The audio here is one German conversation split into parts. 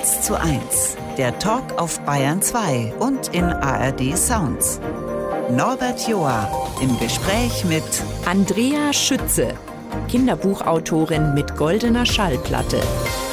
1:1, der Talk auf Bayern 2 und in ARD Sounds. Norbert Joa im Gespräch mit Andrea Schütze, Kinderbuchautorin mit goldener Schallplatte.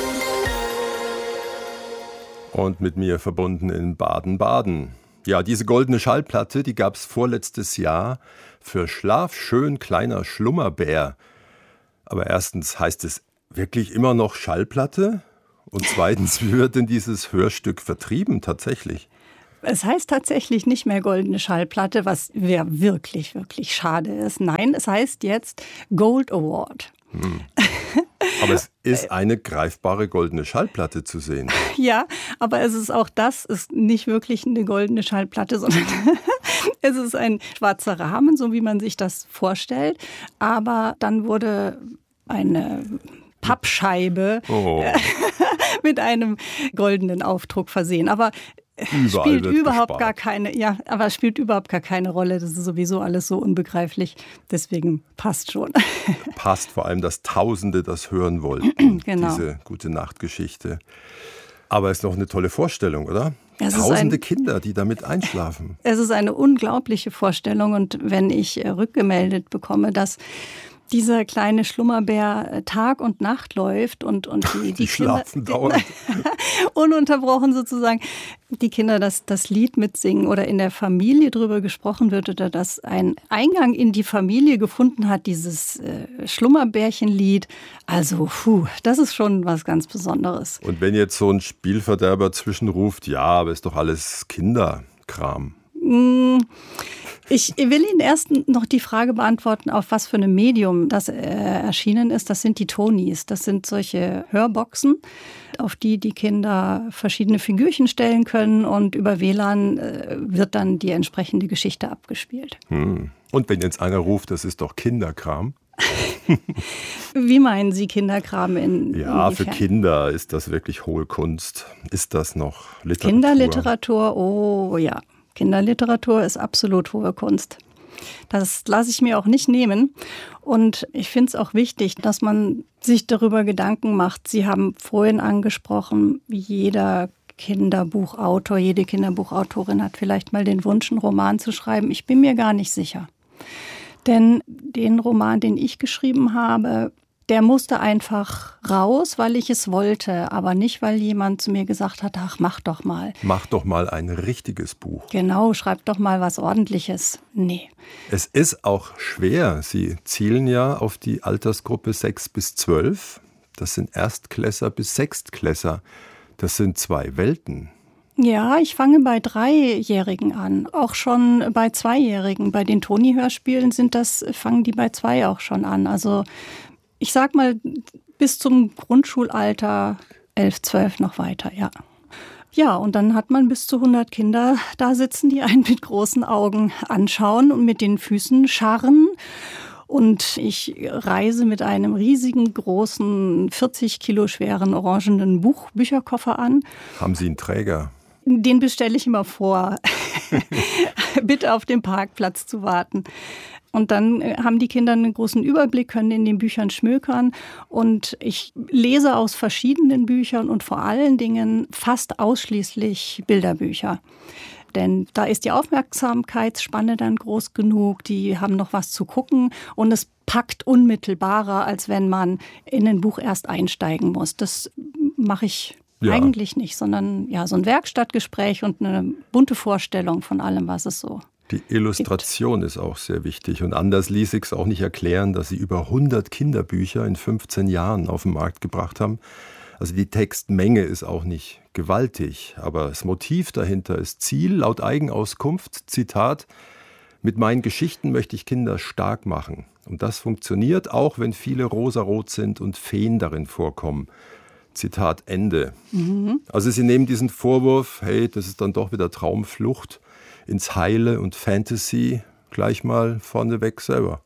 Und mit mir verbunden in Baden-Baden. Ja, diese goldene Schallplatte, die gab es vorletztes Jahr für Schlaf schön kleiner Schlummerbär. Aber erstens, heißt es wirklich immer noch Schallplatte? Und zweitens, wie wird denn dieses Hörstück vertrieben tatsächlich? Es heißt tatsächlich nicht mehr goldene Schallplatte, was wirklich, wirklich schade ist. Nein, es heißt jetzt Gold Award. Aber es ist eine greifbare goldene Schallplatte zu sehen. Ja, aber das ist nicht wirklich eine goldene Schallplatte, sondern es ist ein schwarzer Rahmen, so wie man sich das vorstellt. Aber dann wurde eine Pappscheibe mit einem goldenen Aufdruck versehen. Aber spielt überhaupt gar keine Rolle. Das ist sowieso alles so unbegreiflich. Deswegen passt schon. Passt vor allem, dass Tausende das hören wollten. Genau. Diese Gute-Nacht-Geschichte. Aber es ist noch eine tolle Vorstellung, oder? Es Tausende Kinder, die damit einschlafen. Es ist eine unglaubliche Vorstellung. Und wenn ich rückgemeldet bekomme, dass dieser kleine Schlummerbär Tag und Nacht läuft und die schlafen dauernd. Ununterbrochen sozusagen, die Kinder das Lied mitsingen oder in der Familie drüber gesprochen wird oder das einen Eingang in die Familie gefunden hat, dieses Schlummerbärchenlied. Also, das ist schon was ganz Besonderes. Und wenn jetzt so ein Spielverderber zwischenruft, ja, aber ist doch alles Kinderkram. Ich will Ihnen erst noch die Frage beantworten, auf was für einem Medium das erschienen ist. Das sind die Tonis. Das sind solche Hörboxen, auf die die Kinder verschiedene Figürchen stellen können und über WLAN wird dann die entsprechende Geschichte abgespielt. Und wenn jetzt einer ruft, das ist doch Kinderkram? Wie meinen Sie Kinderkram Ja, inwiefern? für Kinder ist das wirklich hohe Kunst. Ist das noch Literatur? Kinderliteratur, oh ja. Kinderliteratur ist absolut hohe Kunst. Das lasse ich mir auch nicht nehmen. Und ich finde es auch wichtig, dass man sich darüber Gedanken macht. Sie haben vorhin angesprochen, jeder Kinderbuchautor, jede Kinderbuchautorin hat vielleicht mal den Wunsch, einen Roman zu schreiben. Ich bin mir gar nicht sicher. Denn den Roman, den ich geschrieben habe, der musste einfach raus, weil ich es wollte, aber nicht, weil jemand zu mir gesagt hat, ach, mach doch mal. Mach doch mal ein richtiges Buch. Genau, schreib doch mal was Ordentliches. Nee. Es ist auch schwer. Sie zielen ja auf die Altersgruppe 6 bis 12. Das sind Erstklässer bis Sechstklässer. Das sind zwei Welten. Ja, ich fange bei 3-Jährigen an, auch schon bei 2-Jährigen. Bei den Toni-Hörspielen fangen die bei 2 auch schon an. Also ich sag mal, bis zum Grundschulalter 11, 12 noch weiter, ja. Ja, und dann hat man bis zu 100 Kinder da sitzen, die einen mit großen Augen anschauen und mit den Füßen scharren. Und ich reise mit einem riesigen, großen, 40 Kilo schweren, orangenen Bücherkoffer an. Haben Sie einen Träger? Den bestelle ich immer vor, bitte auf dem Parkplatz zu warten. Und dann haben die Kinder einen großen Überblick, können in den Büchern schmökern. Und ich lese aus verschiedenen Büchern und vor allen Dingen fast ausschließlich Bilderbücher. Denn da ist die Aufmerksamkeitsspanne dann groß genug, die haben noch was zu gucken und es packt unmittelbarer, als wenn man in ein Buch erst einsteigen muss. Das mache ich eigentlich nicht, sondern ja, so ein Werkstattgespräch und eine bunte Vorstellung von allem, was es so Die Illustration ist auch sehr wichtig und anders ließ ich es auch nicht erklären, dass sie über 100 Kinderbücher in 15 Jahren auf den Markt gebracht haben. Also die Textmenge ist auch nicht gewaltig, aber das Motiv dahinter ist Ziel, laut Eigenauskunft, Zitat, mit meinen Geschichten möchte ich Kinder stark machen. Und das funktioniert auch, wenn viele rosarot sind und Feen darin vorkommen. Zitat Ende. Also Sie nehmen diesen Vorwurf, hey, das ist dann doch wieder Traumflucht, ins Heile und Fantasy gleich mal vorneweg selber.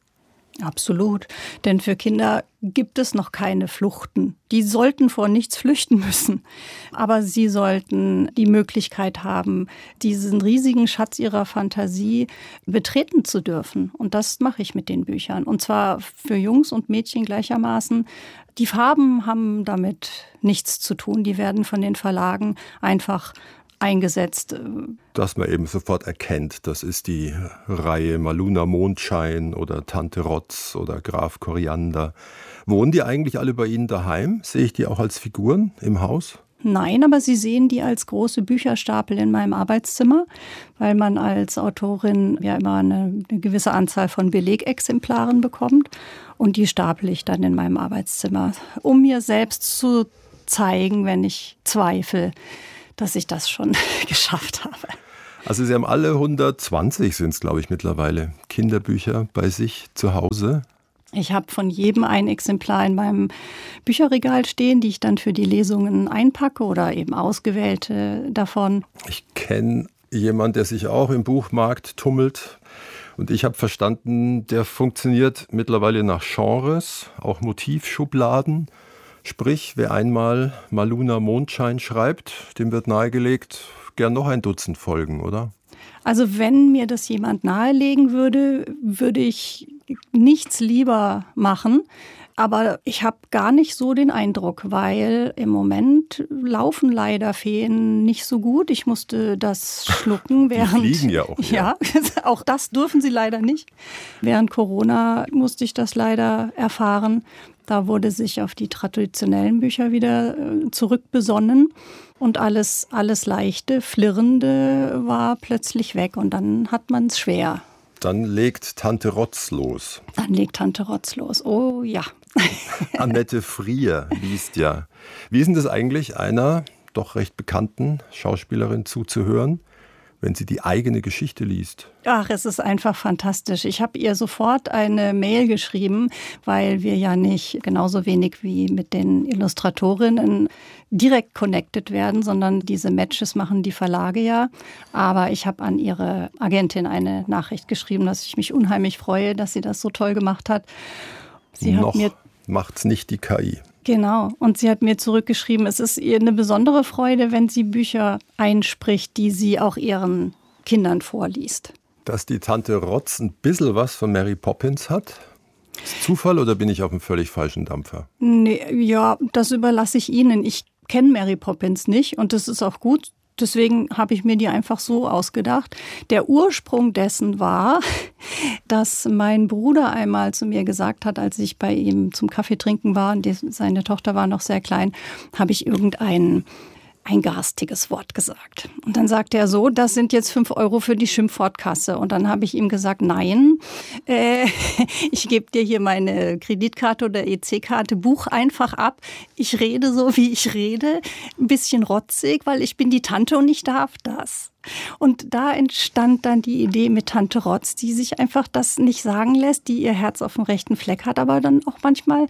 Absolut, denn für Kinder gibt es noch keine Fluchten. Die sollten vor nichts flüchten müssen, aber sie sollten die Möglichkeit haben, diesen riesigen Schatz ihrer Fantasie betreten zu dürfen. Und das mache ich mit den Büchern. Und zwar für Jungs und Mädchen gleichermaßen. Die Farben haben damit nichts zu tun. Die werden von den Verlagen einfach eingesetzt. Dass man eben sofort erkennt, das ist die Reihe Maluna Mondschein oder Tante Rotz oder Graf Koriander. Wohnen die eigentlich alle bei Ihnen daheim? Sehe ich die auch als Figuren im Haus? Nein, aber Sie sehen die als große Bücherstapel in meinem Arbeitszimmer, weil man als Autorin ja immer eine gewisse Anzahl von Belegexemplaren bekommt. Und die stapel ich dann in meinem Arbeitszimmer, um mir selbst zu zeigen, wenn ich zweifle, dass ich das schon geschafft habe. Also Sie haben alle 120 sind es, glaube ich, mittlerweile, Kinderbücher bei sich zu Hause. Ich habe von jedem ein Exemplar in meinem Bücherregal stehen, die ich dann für die Lesungen einpacke oder eben ausgewählte davon. Ich kenne jemanden, der sich auch im Buchmarkt tummelt. Und ich habe verstanden, der funktioniert mittlerweile nach Genres, auch Motivschubladen. Sprich, wer einmal Maluna Mondschein schreibt, dem wird nahegelegt, gern noch ein Dutzend folgen, oder? Also wenn mir das jemand nahelegen würde, würde ich nichts lieber machen. Aber ich habe gar nicht so den Eindruck, weil im Moment laufen leider Feen nicht so gut. Ich musste das schlucken während... Die fliegen ja auch. Ja, auch das dürfen sie leider nicht. Während Corona musste ich das leider erfahren. Da wurde sich auf die traditionellen Bücher wieder zurückbesonnen. Und alles Leichte, Flirrende war plötzlich weg. Und dann hat man es schwer. Dann legt Tante Rotz los. Oh ja. Annette Frier liest ja. Wie ist denn das eigentlich, einer doch recht bekannten Schauspielerin zuzuhören, wenn sie die eigene Geschichte liest? Ach, es ist einfach fantastisch. Ich habe ihr sofort eine Mail geschrieben, weil wir ja nicht genauso wenig wie mit den Illustratorinnen direkt connected werden, sondern diese Matches machen die Verlage ja. Aber ich habe an ihre Agentin eine Nachricht geschrieben, dass ich mich unheimlich freue, dass sie das so toll gemacht hat. Noch macht's nicht die KI. Genau. Und sie hat mir zurückgeschrieben, es ist ihr eine besondere Freude, wenn sie Bücher einspricht, die sie auch ihren Kindern vorliest. Dass die Tante Rotz ein bisschen was von Mary Poppins hat? Ist Zufall oder bin ich auf einem völlig falschen Dampfer? Nee, ja, das überlasse ich Ihnen. Ich kenne Mary Poppins nicht und das ist auch gut. Deswegen habe ich mir die einfach so ausgedacht. Der Ursprung dessen war, dass mein Bruder einmal zu mir gesagt hat, als ich bei ihm zum Kaffee trinken war, und seine Tochter war noch sehr klein, habe ich ein garstiges Wort gesagt. Und dann sagte er so, das sind jetzt 5 € für die Schimpfwortkasse. Und dann habe ich ihm gesagt, nein, ich gebe dir hier meine Kreditkarte oder EC-Karte, buch einfach ab. Ich rede so, wie ich rede, ein bisschen rotzig, weil ich bin die Tante und ich darf das. Und da entstand dann die Idee mit Tante Rotz, die sich einfach das nicht sagen lässt, die ihr Herz auf dem rechten Fleck hat, aber dann auch manchmal...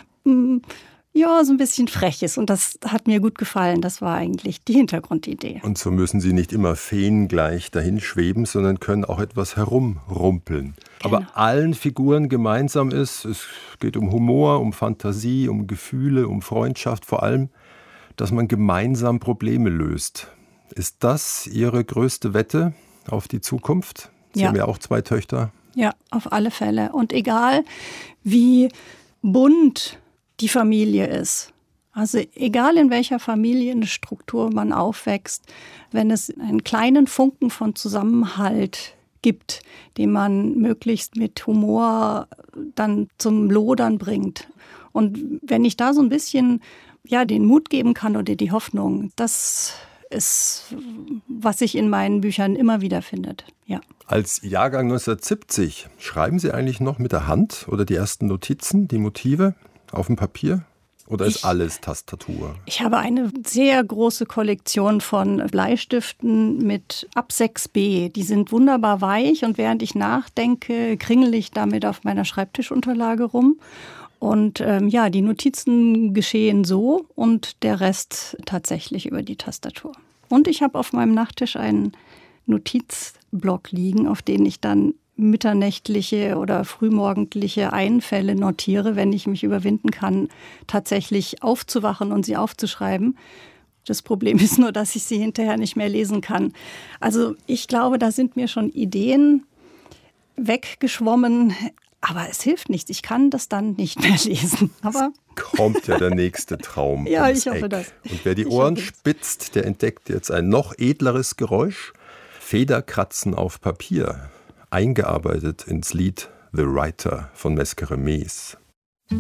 ja, so ein bisschen frech ist. Und das hat mir gut gefallen. Das war eigentlich die Hintergrundidee. Und so müssen Sie nicht immer feengleich dahin schweben, sondern können auch etwas herumrumpeln. Genau. Aber allen Figuren gemeinsam ist, es geht um Humor, um Fantasie, um Gefühle, um Freundschaft vor allem, dass man gemeinsam Probleme löst. Ist das Ihre größte Wette auf die Zukunft? Sie haben ja auch 2 Töchter. Ja, auf alle Fälle. Und egal, wie bunt die Familie ist. Also egal in welcher Familienstruktur man aufwächst, wenn es einen kleinen Funken von Zusammenhalt gibt, den man möglichst mit Humor dann zum Lodern bringt. Und wenn ich da so ein bisschen den Mut geben kann oder die Hoffnung, das ist, was sich in meinen Büchern immer wieder findet. Ja. Als Jahrgang 1970, schreiben Sie eigentlich noch mit der Hand oder die ersten Notizen, die Motive? Auf dem Papier? Oder ist alles Tastatur? Ich habe eine sehr große Kollektion von Bleistiften mit ab 6B. Die sind wunderbar weich und während ich nachdenke, kringel ich damit auf meiner Schreibtischunterlage rum. Und die Notizen geschehen so und der Rest tatsächlich über die Tastatur. Und ich habe auf meinem Nachttisch einen Notizblock liegen, auf den ich dann mitternächtliche oder frühmorgendliche Einfälle notiere, wenn ich mich überwinden kann, tatsächlich aufzuwachen und sie aufzuschreiben. Das Problem ist nur, dass ich sie hinterher nicht mehr lesen kann. Also ich glaube, da sind mir schon Ideen weggeschwommen, aber es hilft nichts. Ich kann das dann nicht mehr lesen. Aber kommt ja der nächste Traum. Ja, ich hoffe das. Und wer die Ohren spitzt, der entdeckt jetzt ein noch edleres Geräusch. Federkratzen auf Papier, eingearbeitet ins Lied The Writer von Mescare Mees.